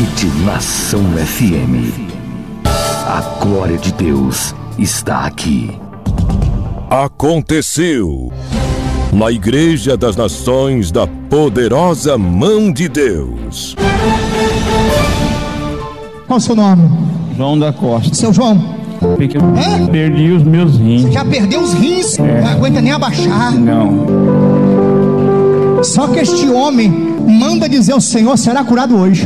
Rede Nação FM. A glória de Deus está aqui. Aconteceu na Igreja das Nações da Poderosa Mão de Deus. Qual o seu nome? João da Costa. Seu João? Perdi os meus rins. Você já perdeu os rins? Não aguenta nem abaixar. Não. Só que este homem manda dizer ao Senhor: será curado hoje.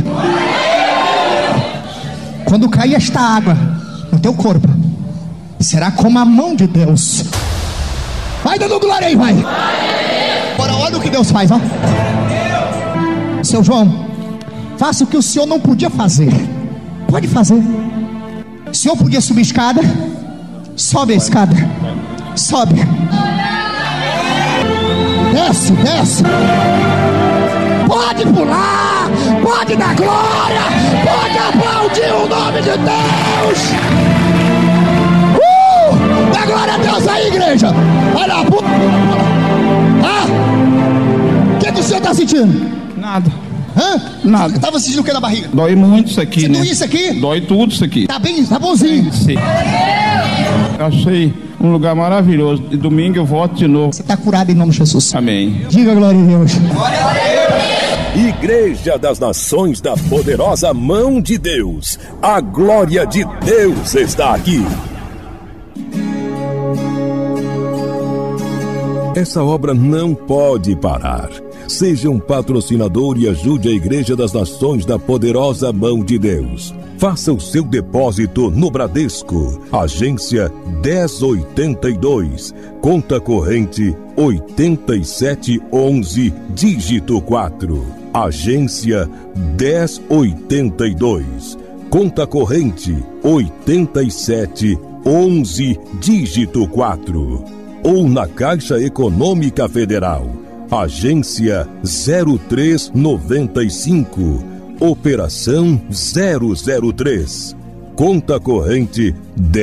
Quando cair esta água no teu corpo, será como a mão de Deus. Vai dando glória aí, vai. Agora olha o que Deus faz, ó. Seu João, faça o que o Senhor não podia fazer. Pode fazer. O Senhor podia subir a escada. Sobe a escada. Sobe. Desce, desce. Pode pular. Pode dar glória. Pode aplaudir o nome de Deus. Dá glória a Deus aí, igreja. Vai lá, pula. O que o senhor está sentindo? Nada. Hã? Nada. Estava sentindo o que na barriga? Dói muito isso aqui, né? Doeu isso aqui? Dói tudo isso aqui. Tá bem, tá bonzinho. Sim. Achei um lugar maravilhoso. E domingo eu volto de novo. Você está curado em nome de Jesus. Amém. Diga glória a Deus. Igreja das Nações da Poderosa Mão de Deus. A glória de Deus está aqui. Essa obra não pode parar. Seja um patrocinador e ajude a Igreja das Nações da Poderosa Mão de Deus. Faça o seu depósito no Bradesco, agência 1082, conta corrente 8711, dígito 4. Agência 1082, conta corrente 8711, dígito 4. Ou na Caixa Econômica Federal, agência 0395, operação 003, conta corrente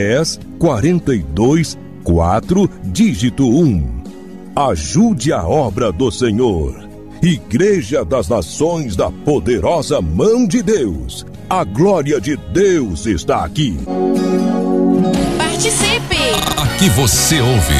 10424, dígito 1. Ajude a obra do Senhor. Igreja das Nações da Poderosa Mão de Deus. A glória de Deus está aqui. Participe! Aqui você ouve